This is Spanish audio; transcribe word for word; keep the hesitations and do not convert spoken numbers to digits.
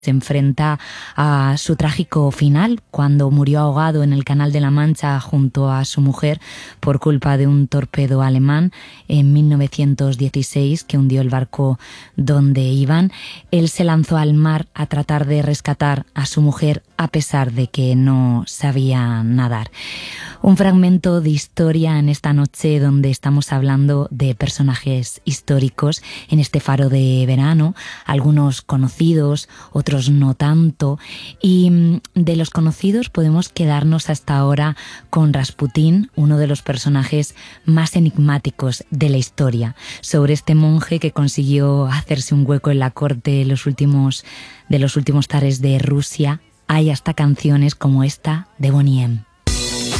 se enfrenta a su trágico final cuando murió ahogado en el Canal de la Mancha junto a su mujer por culpa de un torpedo alemán en mil novecientos dieciséis que hundió el barco donde iban. Él se lanzó al mar a tratar de rescatar a su mujer a pesar de que no sabía nadar. Un fragmento de historia en esta noche donde estamos hablando de personajes históricos en este faro de verano, algunos conocidos, otros no tanto, y de los conocidos podemos quedarnos hasta ahora con Rasputín, uno de los personajes más enigmáticos de la historia, sobre este monje que consiguió hacerse un hueco en la corte de los últimos, de los últimos zares de Rusia. Hay hasta canciones como esta de Boney M.